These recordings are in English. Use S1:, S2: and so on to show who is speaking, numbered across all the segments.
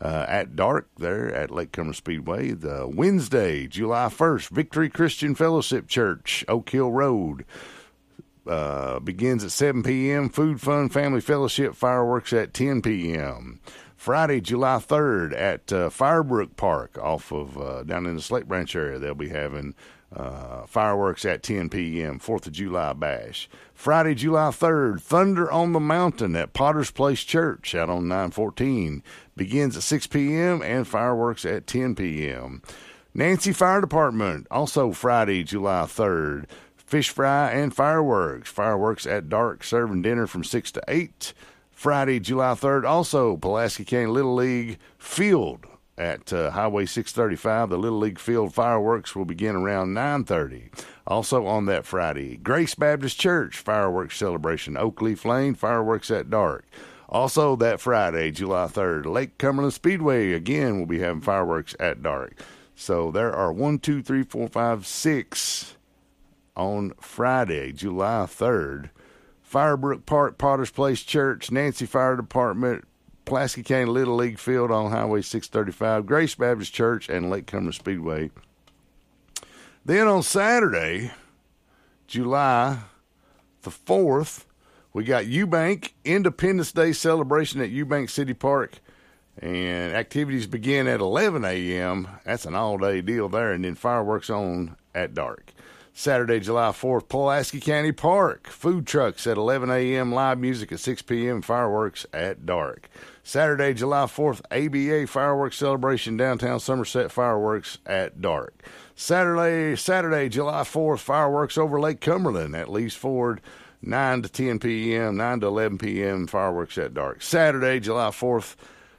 S1: at dark there at Lake Cumberland Speedway. The Wednesday, July 1st, Victory Christian Fellowship Church, Oak Hill Road. Begins at 7 p.m. Food, fun, family fellowship, fireworks at 10 p.m. Friday, July 3rd at Firebrook Park off of down in the Slate Branch area. They'll be having fireworks at 10 p.m. 4th of July bash. Friday, July 3rd, Thunder on the Mountain at Potter's Place Church out on 914. Begins at 6 p.m. and fireworks at 10 p.m. Nancy Fire Department, also Friday, July 3rd. Fish fry and fireworks. Fireworks at dark, serving dinner from 6 to 8. Friday, July 3rd, also Pulaski County Little League Field at Highway 635. The Little League Field fireworks will begin around 9:30. Also on that Friday, Grace Baptist Church fireworks celebration, Oakleaf Lane, fireworks at dark. Also that Friday, July 3rd, Lake Cumberland Speedway, again, will be having fireworks at dark. So there are 6 on Friday, July 3rd. Firebrook Park, Potter's Place Church, Nancy Fire Department, Pulaski County Little League Field on Highway 635, Grace Baptist Church, and Lake Cumberland Speedway. Then on Saturday, July the 4th, we got Eubank Independence Day celebration at Eubank City Park, and activities begin at 11 a.m. That's an all-day deal there, and then fireworks on at dark. Saturday, July 4th, Pulaski County Park. Food trucks at 11 a.m., live music at 6 p.m., fireworks at dark. Saturday, July 4th, ABA fireworks celebration, downtown Somerset, fireworks at dark. Saturday, July 4th, fireworks over Lake Cumberland at Lee's Ford, 9 to 10 p.m., 9 to 11 p.m., fireworks at dark. Saturday, July 4th,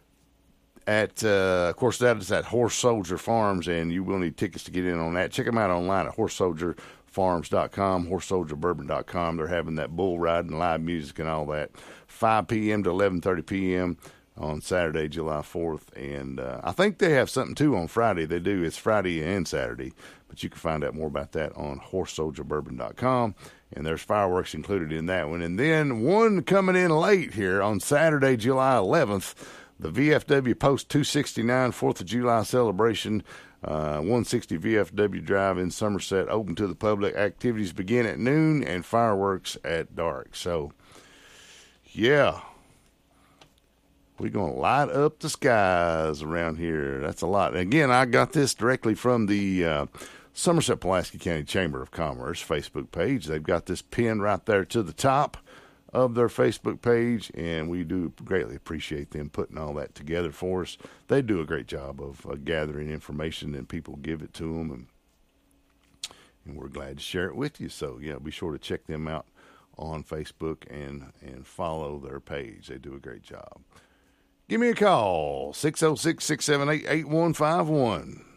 S1: of course, that is at Horse Soldier Farms, and you will need tickets to get in on that. Check them out online at horsesoldierfarms.com, horsesoldierbourbon.com. They're having that bull riding, live music, and all that, 5 p.m. to 11:30 p.m. on Saturday, July 4th. And I think they have something, too, on Friday. They do. It's Friday and Saturday, but you can find out more about that on horsesoldierbourbon.com. And there's fireworks included in that one. And then one coming in late here on Saturday, July 11th, the VFW Post 269 4th of July celebration, 160 VFW Drive in Somerset, open to the public. Activities begin at noon and fireworks at dark. So, yeah, we're going to light up the skies around here. That's a lot. Again, I got this directly from the Somerset Pulaski County Chamber of Commerce Facebook page. They've got this pinned right there to the top of their Facebook page, and we do greatly appreciate them putting all that together for us. They do a great job of gathering information, and people give it to them, and we're glad to share it with you. So, yeah, be sure to check them out on Facebook and follow their page. They do a great job. Give me a call, 606-678-8151.